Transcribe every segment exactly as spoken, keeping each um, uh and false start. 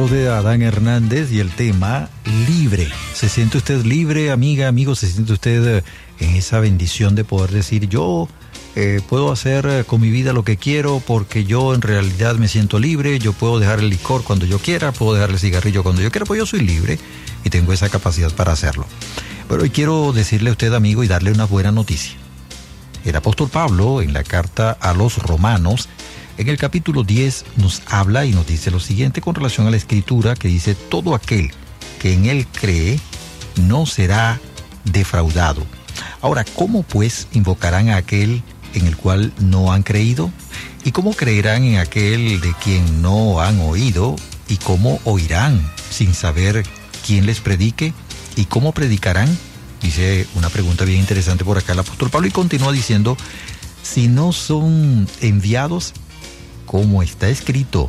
voz de Adán Hernández y el tema libre. ¿Se siente usted libre, amiga, amigo? ¿Se siente usted en esa bendición de poder decir yo eh, puedo hacer con mi vida lo que quiero porque yo en realidad me siento libre? Yo puedo dejar el licor cuando yo quiera, puedo dejar el cigarrillo cuando yo quiera, pues yo soy libre y tengo esa capacidad para hacerlo. Pero hoy quiero decirle a usted, amigo, y darle una buena noticia. El apóstol Pablo, en la carta a los Romanos, en el capítulo diez, nos habla y nos dice lo siguiente con relación a la Escritura, que dice: todo aquel que en él cree no será defraudado. Ahora, ¿cómo pues invocarán a aquel en el cual no han creído? ¿Y cómo creerán en aquel de quien no han oído? ¿Y cómo oirán sin saber quién les predique? ¿Y cómo predicarán? Dice una pregunta bien interesante por acá el apóstol Pablo y continúa diciendo: si no son enviados, como está escrito,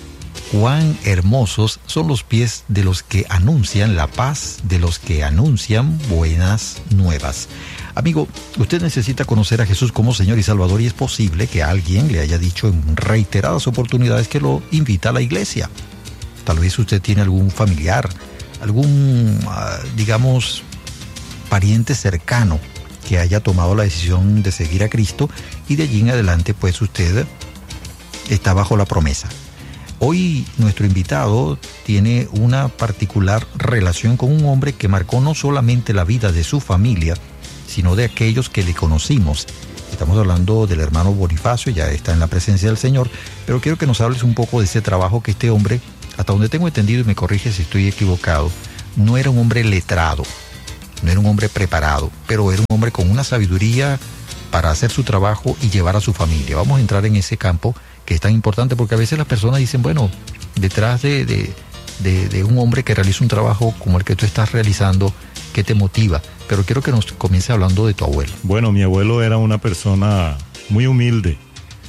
cuán hermosos son los pies de los que anuncian la paz, de los que anuncian buenas nuevas. Amigo, usted necesita conocer a Jesús como Señor y Salvador y es posible que alguien le haya dicho en reiteradas oportunidades que lo invita a la iglesia. Tal vez usted tiene algún familiar, algún, digamos, pariente cercano que haya tomado la decisión de seguir a Cristo y de allí en adelante pues usted está bajo la promesa. Hoy nuestro invitado tiene una particular relación con un hombre que marcó no solamente la vida de su familia, sino de aquellos que le conocimos. Estamos hablando del hermano Bonifacio, ya está en la presencia del Señor, pero quiero que nos hables un poco de ese trabajo que este hombre, hasta donde tengo entendido y me corrige si estoy equivocado, no era un hombre letrado, no era un hombre preparado, pero era un hombre con una sabiduría para hacer su trabajo y llevar a su familia. Vamos a entrar en ese campo que es tan importante porque a veces las personas dicen, bueno, detrás de, de, de, de un hombre que realiza un trabajo como el que tú estás realizando, ¿qué te motiva? Pero quiero que nos comience hablando de tu abuelo. Bueno, mi abuelo era una persona muy humilde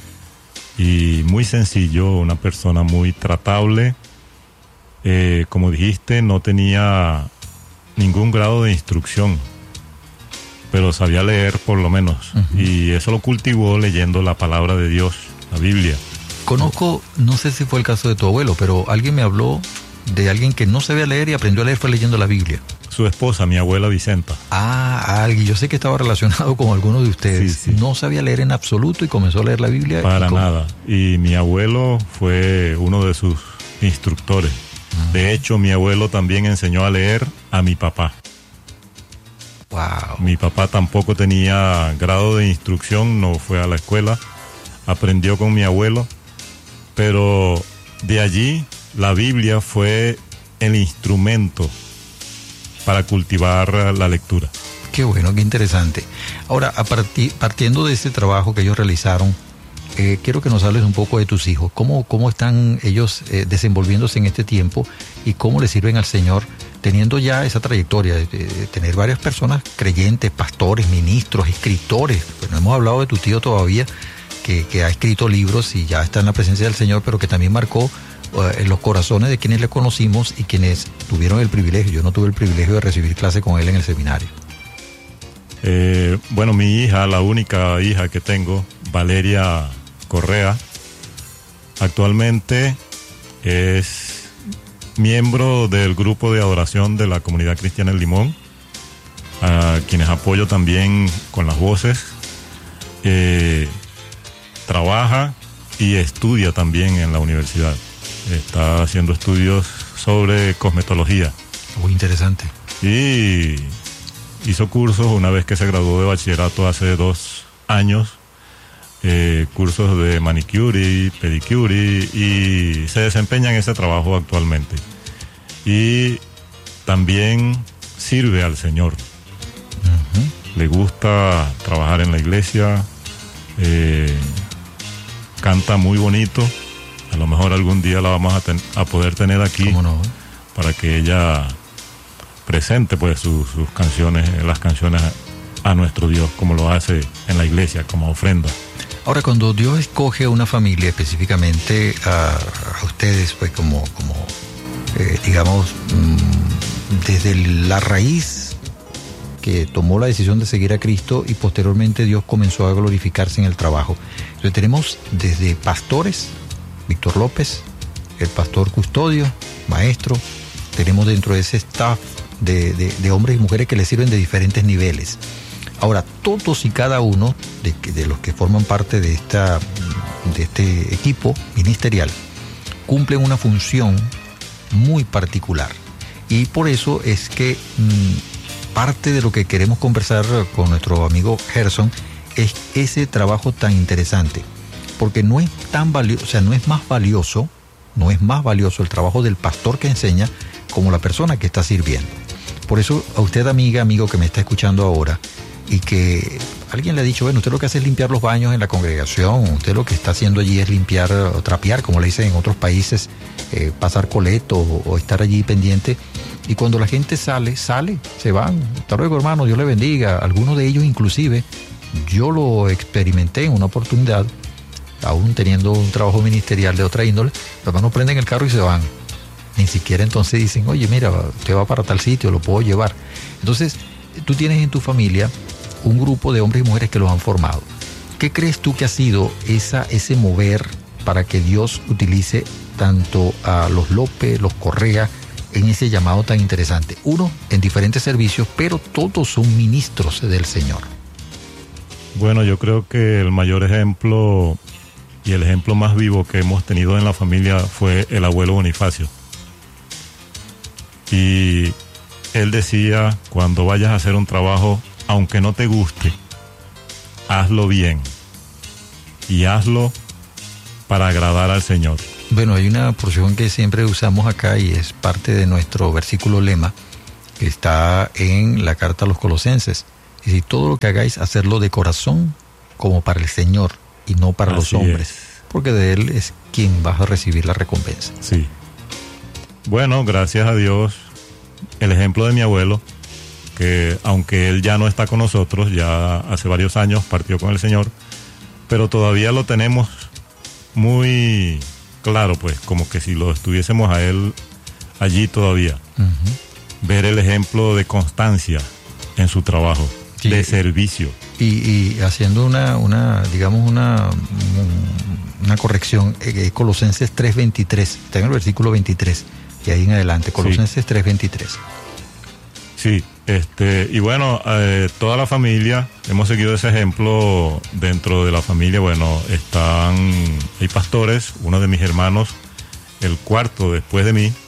y muy sencillo, una persona muy tratable. Eh, como dijiste, no tenía ningún grado de instrucción, pero sabía leer por lo menos. Uh-huh. Y eso lo cultivó leyendo la palabra de Dios, la Biblia. Conozco, no sé si fue el caso de tu abuelo, pero alguien me habló de alguien que no sabía leer y aprendió a leer fue leyendo la Biblia. Su esposa, mi abuela Vicenta. Ah, alguien, yo sé que estaba relacionado con alguno de ustedes. Sí, sí. No sabía leer en absoluto y comenzó a leer la Biblia. Para y nada. Y mi abuelo fue uno de sus instructores. Uh-huh. De hecho, mi abuelo también enseñó a leer a mi papá. Wow. Mi papá tampoco tenía grado de instrucción, no fue a la escuela, aprendió con mi abuelo, pero de allí la Biblia fue el instrumento para cultivar la lectura. Qué bueno, qué interesante. Ahora, a partir, partiendo de ese trabajo que ellos realizaron, eh, quiero que nos hables un poco de tus hijos. ¿Cómo, cómo están ellos eh, desenvolviéndose en este tiempo y cómo le sirven al Señor, teniendo ya esa trayectoria de, de tener varias personas creyentes, pastores, ministros, escritores? Pues no hemos hablado de tu tío todavía, que, que ha escrito libros y ya está en la presencia del Señor, pero que también marcó uh, en los corazones de quienes le conocimos y quienes tuvieron el privilegio. Yo no tuve el privilegio de recibir clase con él en el seminario. Eh, bueno, mi hija, la única hija que tengo, Valeria Correa, actualmente es miembro del grupo de adoración de la Comunidad Cristiana El Limón, a quienes apoyo también con las voces. Eh, trabaja y estudia también en la universidad. Está haciendo estudios sobre cosmetología. Muy interesante. Y hizo cursos una vez que se graduó de bachillerato hace dos años, eh, cursos de manicure, pedicure, y se desempeña en ese trabajo actualmente. Y también sirve al Señor. Uh-huh. Le gusta trabajar en la iglesia, eh, canta muy bonito. A lo mejor algún día la vamos a, ten, a poder tener aquí. ¿Cómo no? Para que ella presente pues sus, sus canciones, las canciones a, a nuestro Dios, como lo hace en la iglesia, como ofrenda. Ahora, cuando Dios escoge una familia, específicamente a, a ustedes, pues como, como eh, digamos, mmm, desde la raíz que tomó la decisión de seguir a Cristo y posteriormente Dios comenzó a glorificarse en el trabajo. Entonces tenemos desde pastores, Víctor López, el pastor Custodio, maestros, tenemos dentro de ese staff de, de, de hombres y mujeres que les sirven de diferentes niveles. Ahora, todos y cada uno de, de los que forman parte de, esta, de este equipo ministerial cumplen una función muy particular. Y por eso es que mmm, parte de lo que queremos conversar con nuestro amigo Gerson es ese trabajo tan interesante. Porque no es tan valioso, o sea, no es más valioso, no es más valioso el trabajo del pastor que enseña como la persona que está sirviendo. Por eso a usted, amiga, amigo que me está escuchando ahora, y que alguien le ha dicho, bueno, usted lo que hace es limpiar los baños en la congregación, usted lo que está haciendo allí es limpiar o trapear, como le dicen en otros países, eh, pasar coleto o, o estar allí pendiente. Y cuando la gente sale, sale, se van. Hasta luego, hermano, Dios le bendiga. Algunos de ellos inclusive, yo lo experimenté en una oportunidad, aún teniendo un trabajo ministerial de otra índole, los hermanos prenden el carro y se van. Ni siquiera entonces dicen, oye, mira, usted va para tal sitio, lo puedo llevar. Entonces, tú tienes en tu familia un grupo de hombres y mujeres que los han formado. ¿Qué crees tú que ha sido esa, ese mover para que Dios utilice tanto a los López, los Correa, en ese llamado tan interesante? Uno, en diferentes servicios, pero todos son ministros del Señor. Bueno, yo creo que el mayor ejemplo y el ejemplo más vivo que hemos tenido en la familia fue el abuelo Bonifacio. Y él decía, cuando vayas a hacer un trabajo, aunque no te guste, hazlo bien y hazlo para agradar al Señor. Bueno, hay una porción que siempre usamos acá y es parte de nuestro versículo lema, que está en la carta a los Colosenses. Y si todo lo que hagáis, hacerlo de corazón como para el Señor y no para Así los hombres, es. Porque de Él es quien vas a recibir la recompensa. Sí. Bueno, gracias a Dios, el ejemplo de mi abuelo, que aunque él ya no está con nosotros, ya hace varios años partió con el Señor, pero todavía lo tenemos muy claro, pues, como que si lo estuviésemos a él allí todavía. Uh-huh. Ver el ejemplo de constancia en su trabajo, sí, de servicio. Y, y haciendo una, una, digamos, una, una corrección, eh, Colosenses tres veintitrés, está en el versículo veintitrés, y ahí en adelante, Colosenses sí. tres veintitrés. Sí, este, y bueno, eh, toda la familia, hemos seguido ese ejemplo. Dentro de la familia, bueno, están, hay pastores, uno de mis hermanos, el cuarto después de mí,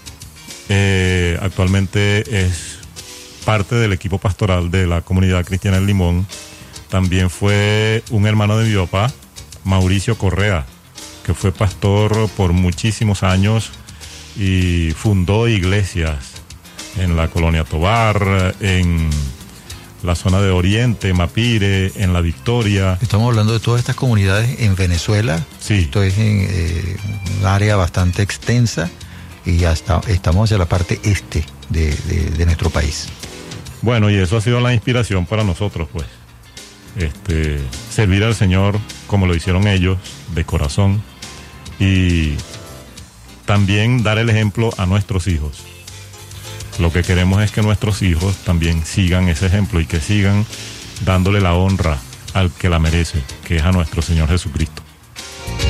eh, actualmente es parte del equipo pastoral de la Comunidad Cristiana del Limón. También fue un hermano de mi papá, Mauricio Correa, que fue pastor por muchísimos años y fundó iglesias en la colonia Tobar, en la zona de Oriente, Mapire, en La Victoria. Estamos hablando de todas estas comunidades en Venezuela. Sí. Esto es en eh, un área bastante extensa y ya está, estamos hacia la parte este de, de, de nuestro país. Bueno, y eso ha sido la inspiración para nosotros, pues. Este, servir al Señor como lo hicieron ellos, de corazón, y también dar el ejemplo a nuestros hijos. Lo que queremos es que nuestros hijos también sigan ese ejemplo y que sigan dándole la honra al que la merece, que es a nuestro Señor Jesucristo.